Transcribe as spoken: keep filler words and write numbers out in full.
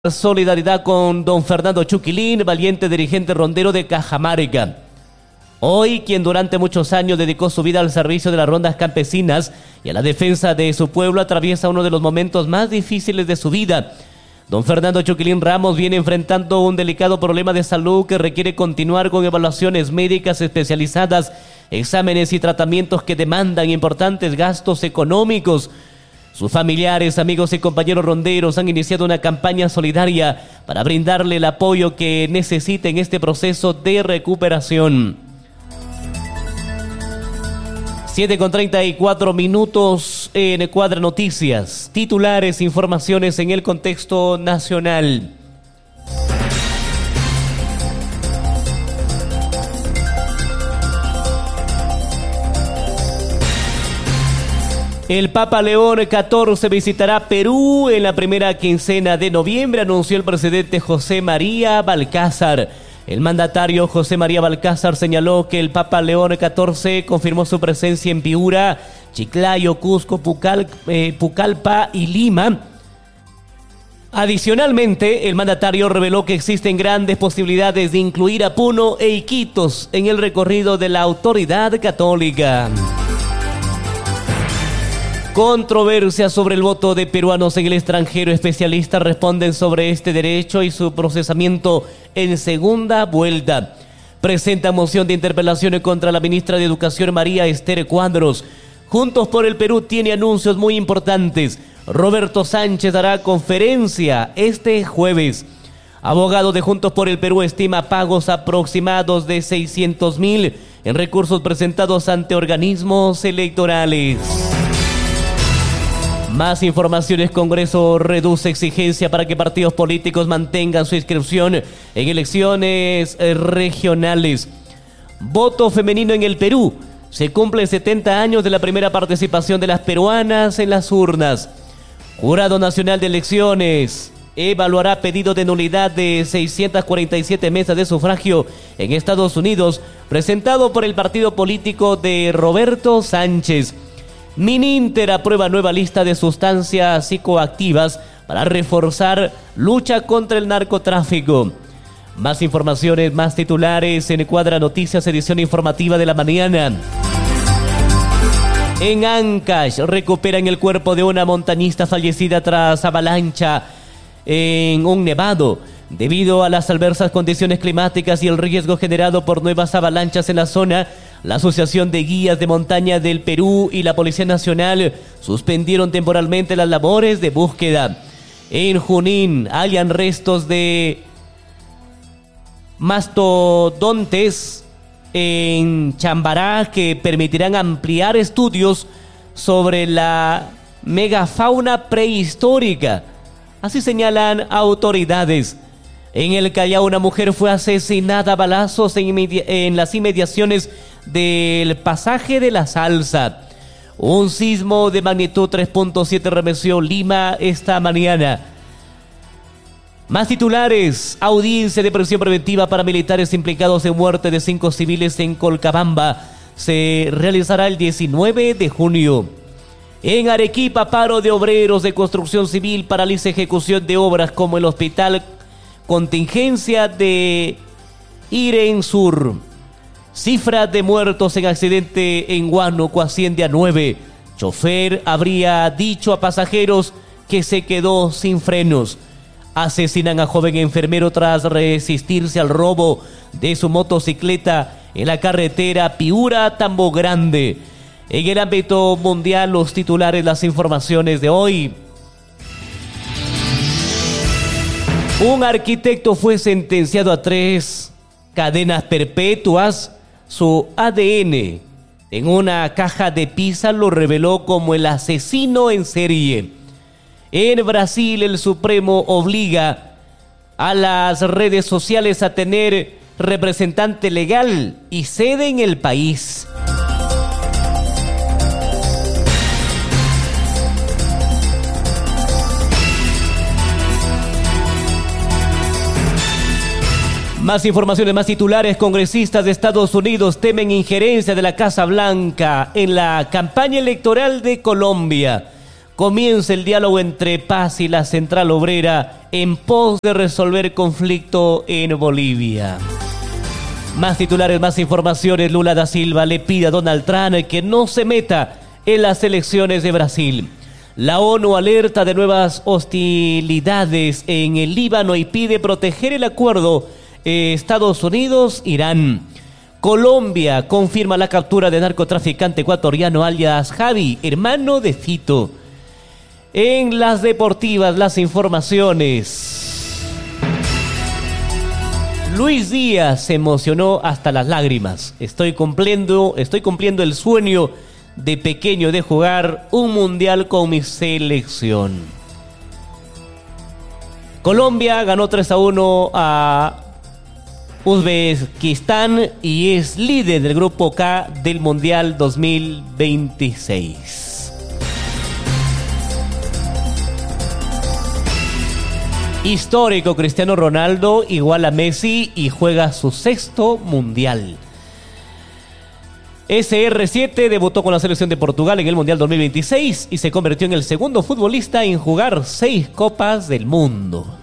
Solidaridad con don Fernando Chuquilín, valiente dirigente rondero de Cajamarca. Hoy, quien durante muchos años dedicó su vida al servicio de las rondas campesinas y a la defensa de su pueblo, atraviesa uno de los momentos más difíciles de su vida. Don Fernando Chuquilín Ramos viene enfrentando un delicado problema de salud que requiere continuar con evaluaciones médicas especializadas, exámenes y tratamientos que demandan importantes gastos económicos. Sus familiares, amigos y compañeros ronderos han iniciado una campaña solidaria para brindarle el apoyo que necesita en este proceso de recuperación. siete con treinta y cuatro minutos en Cuadra Noticias. Titulares, informaciones en el contexto nacional. El Papa León catorce visitará Perú en la primera quincena de noviembre, anunció el presidente José María Balcázar. El mandatario José María Balcázar señaló que el Papa León catorce confirmó su presencia en Piura, Chiclayo, Cusco, Pucal, eh, Pucallpa y Lima. Adicionalmente, el mandatario reveló que existen grandes posibilidades de incluir a Puno e Iquitos en el recorrido de la autoridad católica. Controversia sobre el voto de peruanos en el extranjero. Especialistas responden sobre este derecho y su procesamiento en segunda vuelta. Presenta moción de interpelaciones contra la ministra de Educación María Esther Cuadros. Juntos por el Perú tiene anuncios muy importantes. Roberto Sánchez dará conferencia este jueves. Abogado de Juntos por el Perú estima pagos aproximados de seiscientos mil en recursos presentados ante organismos electorales. Más informaciones. Congreso reduce exigencia para que partidos políticos mantengan su inscripción en elecciones regionales. Voto femenino en el Perú. Se cumplen setenta años de la primera participación de las peruanas en las urnas. Jurado Nacional de Elecciones evaluará pedido de nulidad de seiscientas cuarenta y siete mesas de sufragio en Estados Unidos, presentado por el partido político de Roberto Sánchez. Mininter aprueba nueva lista de sustancias psicoactivas para reforzar lucha contra el narcotráfico. Más informaciones, más titulares en Cuadra Noticias, edición informativa de la mañana. En Ancash recuperan el cuerpo de una montañista fallecida tras avalancha en un nevado. Debido a las adversas condiciones climáticas y el riesgo generado por nuevas avalanchas en la zona, la Asociación de Guías de Montaña del Perú y la Policía Nacional suspendieron temporalmente las labores de búsqueda. En Junín hallan restos de mastodontes en Chambará que permitirán ampliar estudios sobre la megafauna prehistórica. Así señalan autoridades. En el Callao, una mujer fue asesinada a balazos en, en las inmediaciones del pasaje de la Salsa. Un sismo de magnitud tres punto siete remeció Lima esta mañana. Más titulares. Audiencia de prisión preventiva para militares implicados en muerte de cinco civiles en Colcabamba se realizará el diecinueve de junio. En Arequipa, paro de obreros de construcción civil paraliza ejecución de obras como el hospital Contingencia de Irensur. Cifra de muertos en accidente en Huánuco asciende a nueve. Chofer habría dicho a pasajeros que se quedó sin frenos. Asesinan a joven enfermero tras resistirse al robo de su motocicleta en la carretera Piura-Tambo Grande. En el ámbito mundial, los titulares, las informaciones de hoy. Un arquitecto fue sentenciado a tres cadenas perpetuas. Su A D N en una caja de pizza lo reveló como el asesino en serie. En Brasil, el Supremo obliga a las redes sociales a tener representante legal y sede en el país. Más informaciones, más titulares. Congresistas de Estados Unidos temen injerencia de la Casa Blanca en la campaña electoral de Colombia. comienza el diálogo entre Paz y la Central Obrera en pos de resolver conflicto en Bolivia. Más titulares, más informaciones. Lula da Silva le pide a Donald Trump que no se meta en las elecciones de Brasil. La ONU alerta de nuevas hostilidades en el Líbano y pide proteger el acuerdo eh, Estados Unidos-Irán. Colombia confirma la captura de narcotraficante ecuatoriano alias Javi, hermano de Fito. En las deportivas, las informaciones. Luis Díaz se emocionó hasta las lágrimas. Estoy cumpliendo, estoy cumpliendo el sueño de pequeño de jugar un mundial con mi selección. Colombia ganó tres a uno a Uzbekistán y es líder del grupo K del Mundial dos mil veintiséis. Histórico, Cristiano Ronaldo igual a Messi y juega su sexto mundial. ese erre siete debutó con la selección de Portugal en el Mundial dos mil veintiséis y se convirtió en el segundo futbolista en jugar seis Copas del Mundo.